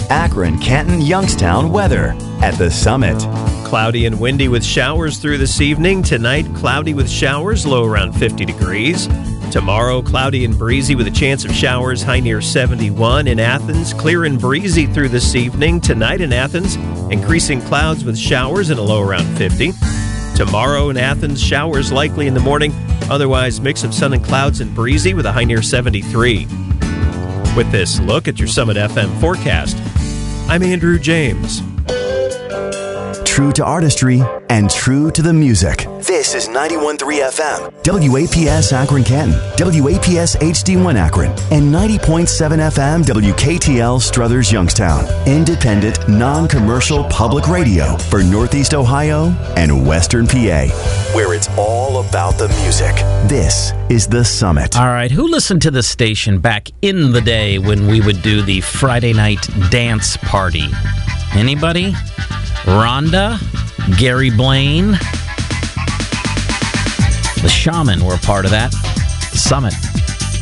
Akron, Canton, Youngstown weather at the Summit. Cloudy and windy with showers through this evening. Tonight, cloudy with showers, low around 50 degrees. Tomorrow, cloudy and breezy with a chance of showers, high near 71. In Athens, clear and breezy through this evening. Tonight in Athens, increasing clouds with showers and a low around 50. Tomorrow in Athens, showers likely in the morning. Otherwise, mix of sun and clouds and breezy with a high near 73. With this look at your Summit FM forecast, I'm Andrew James. True to artistry and true to the music. This is 91.3 FM, WAPS Akron Canton, WAPS HD1 Akron, and 90.7 FM WKTL Struthers Youngstown. Independent, non-commercial public radio for Northeast Ohio and Western PA, where it's all about the music. This is The Summit. All right, who listened to the station back in the day when we would do the Friday night dance party? Anybody? Rhonda? Gary Blaine? The Shaman were a part of that. Summit.